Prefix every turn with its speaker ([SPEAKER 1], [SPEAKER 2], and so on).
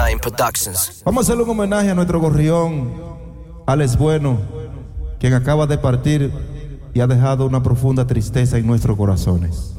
[SPEAKER 1] Mind Productions.
[SPEAKER 2] Vamos a hacerle un homenaje a nuestro gorrión, Alex Bueno, quien acaba de partir y ha dejado una profunda tristeza en nuestros corazones.